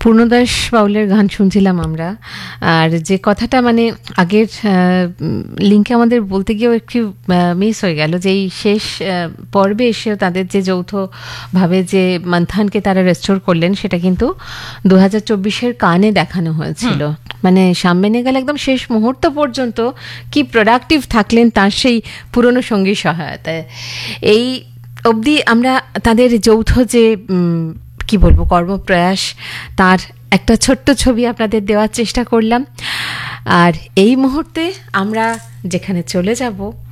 পূর্ণদাস বাউলের গান শুনছিলাম আমরা। আর যে কথাটা মানে আগের লিঙ্কে আমাদের বলতে গিয়েও একটু মিস হয়ে গেল, যে এই শেষ পর্বে এসেও তাদের যে যৌথভাবে যে মন্থানকে তারা রেস্টোর করলেন, সেটা কিন্তু 2024-এর কানে দেখানো হয়েছিল। মানে সামনে গেলে একদম শেষ মুহূর্ত পর্যন্ত কি প্রোডাক্টিভ থাকলেন তার সেই পুরনো সঙ্গী সহায়তায়। এই অবধি আমরা তাদের যৌথ যে কি বলবো কর্মপ্রয়াস, তার একটা ছোট্ট ছবি আপনাদের দেওয়ার চেষ্টা করলাম। আর এই মুহূর্তে আমরা যেখানে চলে যাব